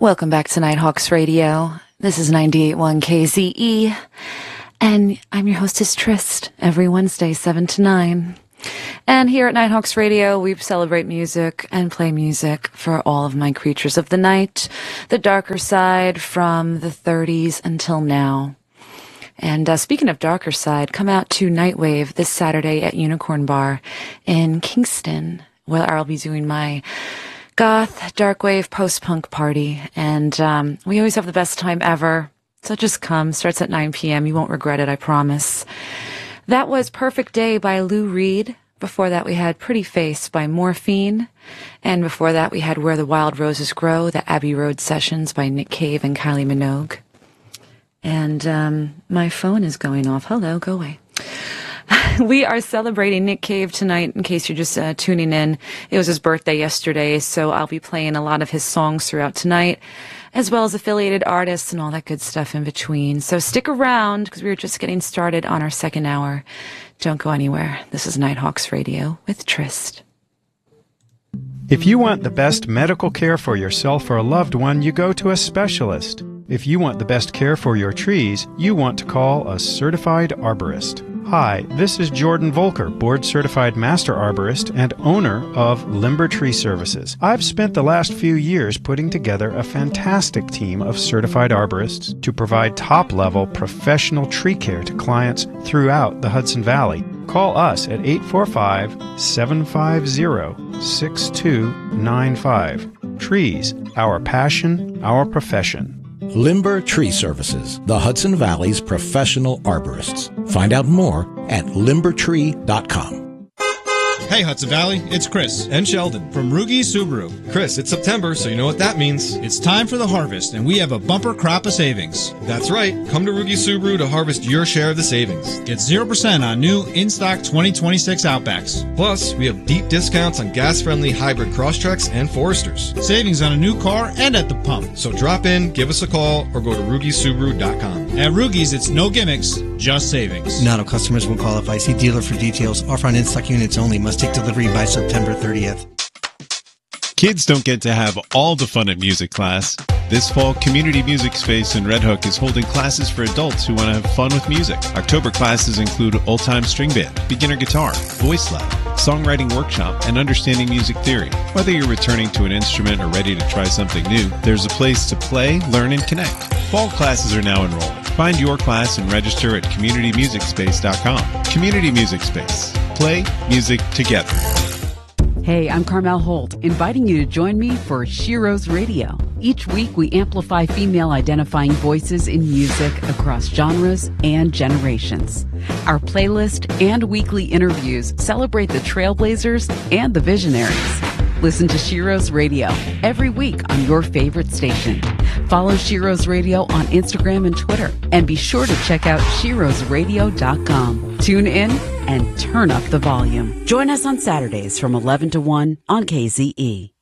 Welcome back to Nighthawks Radio. This is 98.1 KZE, and I'm your hostess, Trist, every Wednesday, 7 to 9. And here at Nighthawks Radio, we celebrate music and play music for all of my creatures of the night, the darker side from the 30s until now. And speaking of darker side, come out to Nightwave this Saturday at Unicorn Bar in Kingston, where I'll be doing my goth, darkwave, post-punk party. And we always have the best time ever. So just come. Starts at 9 p.m. You won't regret it, I promise. That was Perfect Day by Lou Reed. Before that, we had Pretty Face by Morphine. And before that, we had Where the Wild Roses Grow, the Abbey Road Sessions by Nick Cave and Kylie Minogue. And my phone is going off. Hello, go away. We are celebrating Nick Cave tonight, in case you're just tuning in. It was his birthday yesterday, so I'll be playing a lot of his songs throughout tonight, as well as affiliated artists and all that good stuff in between. So stick around, because we're just getting started on our second hour. Don't go anywhere. This is Nighthawks Radio with Trist. If you want the best medical care for yourself or a loved one, you go to a specialist. If you want the best care for your trees, you want to call a certified arborist. Hi, this is Jordan Volker, board-certified master arborist and owner of Limber Tree Services. I've spent the last few years putting together a fantastic team of certified arborists to provide top-level professional tree care to clients throughout the Hudson Valley. Call us at 845-750-6295. Trees, our passion, our profession. Limber Tree Services, the Hudson Valley's professional arborists. Find out more at limbertree.com. Hey Hudson Valley, it's Chris and Sheldon from Rugi Subaru. Chris, it's September, so you know what that means. It's time for the harvest, and we have a bumper crop of savings. That's right. Come to Rugi Subaru to harvest your share of the savings. Get 0% on new in-stock 2026 Outbacks. Plus, we have deep discounts on gas-friendly hybrid Crosstreks and Foresters. Savings on a new car and at the pump. So drop in, give us a call, or go to RugiSubaru.com. At Rugi's, it's no gimmicks, just savings. Not all customers will qualify. See dealer for details. Offer on in-stock units only. Must take delivery by September 30th. Kids don't get to have all the fun at music class. This fall, Community Music Space in Red Hook is holding classes for adults who want to have fun with music. October classes include old-time string band, beginner guitar, voice lab, songwriting workshop, and understanding music theory. Whether you're returning to an instrument or ready to try something new, there's a place to play, learn, and connect. Fall classes are now enrolling. Find your class and register at communitymusicspace.com. Community Music Space. Play music together. Hey, I'm Carmel Holt, inviting you to join me for Shiro's Radio. Each week, we amplify female-identifying voices in music across genres and generations. Our playlist and weekly interviews celebrate the trailblazers and the visionaries. Listen to Shiro's Radio every week on your favorite station. Follow Shiro's Radio on Instagram and Twitter. And be sure to check out shirosradio.com. Tune in and turn up the volume. Join us on Saturdays from 11 to 1 on KZE.